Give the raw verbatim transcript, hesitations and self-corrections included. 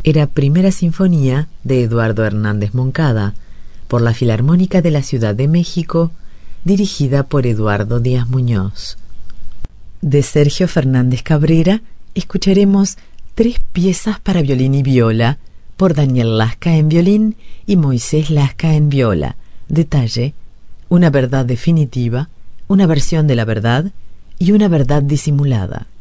era Primera Sinfonía de Eduardo Hernández Moncada, por la Filarmónica de la Ciudad de México, dirigida por Eduardo Díaz Muñoz. De Sergio Fernández Cabrera escucharemos Tres piezas para violín y viola, por Daniel Lasca en violín y Moisés Lasca en viola. Detalle: una verdad definitiva, una versión de la verdad y una verdad disimulada.